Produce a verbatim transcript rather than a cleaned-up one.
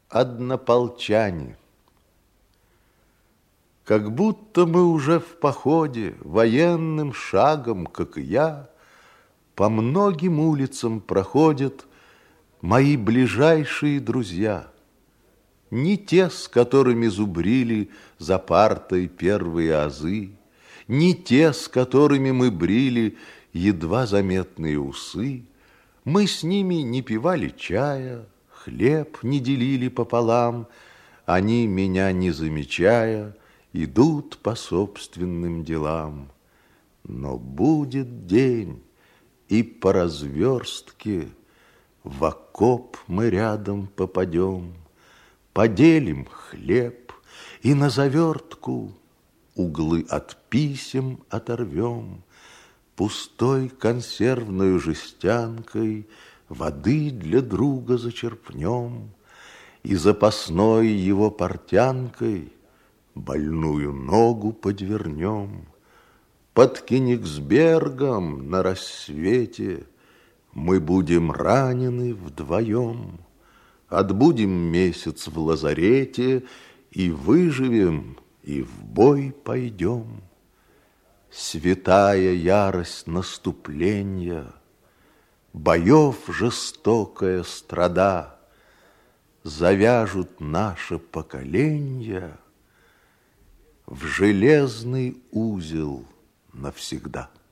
Однополчане. Как будто мы уже в походе, военным шагом, как и я, по многим улицам проходят мои ближайшие друзья. Не те, с которыми зубрили за партой первые азы, не те, с которыми мы брили едва заметные усы. Мы с ними не пивали чая, хлеб не делили пополам. Они, меня не замечая, идут по собственным делам. Но будет день, и по разверстке в окоп мы рядом попадем, поделим хлеб и на завертку углы от писем оторвем, пустой консервной жестянкой воды для друга зачерпнем и запасной его портянкой больную ногу подвернем. Под Кенигсбергом на рассвете мы будем ранены вдвоем, отбудем месяц в лазарете и выживем, и в бой пойдем. Святая ярость наступления, боев жестокая страда завяжут наше поколение в железный узел навсегда.